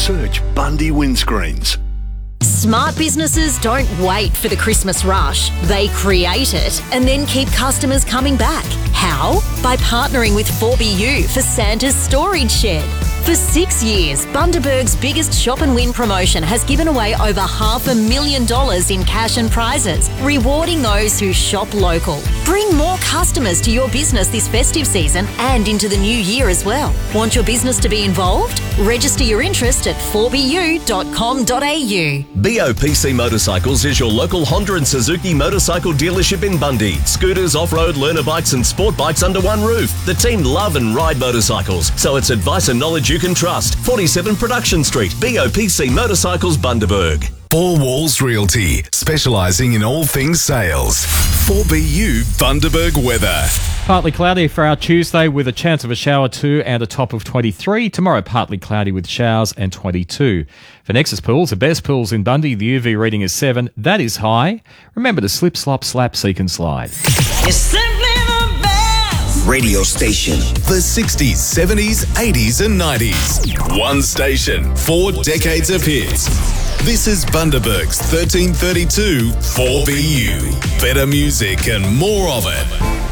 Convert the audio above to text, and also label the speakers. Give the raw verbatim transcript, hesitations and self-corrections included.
Speaker 1: Search Bundy Windscreens.
Speaker 2: Smart businesses don't wait for the Christmas rush. They create it and then keep customers coming back. How? By partnering with four B U for Santa's Storage Shed. For six years, Bundaberg's biggest shop and win promotion has given away over half a million dollars in cash and prizes, rewarding those who shop local. Bring more customers to your business this festive season and into the new year as well. Want your business to be involved? Register your interest at four b u dot com dot a u.
Speaker 3: B O P C Motorcycles is your local Honda and Suzuki motorcycle dealership in Bundy. Scooters, off-road, learner bikes and sport bikes under one roof. The team love and ride motorcycles, so it's advice and knowledge you can trust. forty-seven Production Street, B O P C Motorcycles, Bundaberg.
Speaker 1: Four Walls Realty, specialising in all things sales. four B U Bundaberg weather.
Speaker 4: Partly cloudy for our Tuesday with a chance of a shower too and a top of twenty-three. Tomorrow partly cloudy with showers and twenty-two. For Nexus Pools, the best pools in Bundy, the U V reading is seven. That is high. Remember to slip, slop, slap, seek and slide.
Speaker 5: It's simply the best
Speaker 1: Radio station. The sixties, seventies, eighties and nineties. One station, four decades of hits. This is Bundaberg's thirteen thirty-two four B U. Better music and more of it.